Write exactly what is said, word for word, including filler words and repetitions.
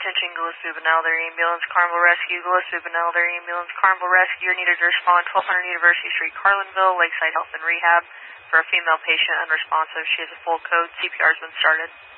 Attention, Gillespie Benalder Ambulance, Carnival Rescue, Gillespie Benalder Ambulance, Carnival Rescue. You're needed to respond twelve hundred University Street, Carlinville, Lakeside Health and Rehab for a female patient unresponsive. She has a full code. C P R has been started.